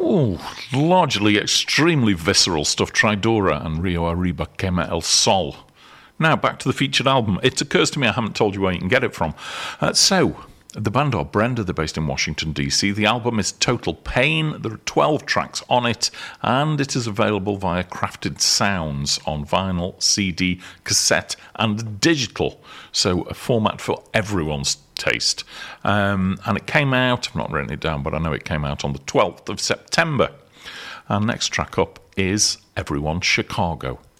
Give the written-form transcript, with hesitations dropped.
Ooh, largely extremely visceral stuff. Tridora and Rio Arriba Quema El Sol. Now, back to the featured album. It occurs to me I haven't told you where you can get it from. The band are Brenda. They're based in Washington, D.C. The album is Total Pain. There are 12 tracks on it, and it is available via Crafted Sounds on vinyl, CD, cassette, and digital. So a format for everyone's taste. And it came out, I've not written it down, but I know it came out on the 12th of September. Our next track up is Everyone's Chicago.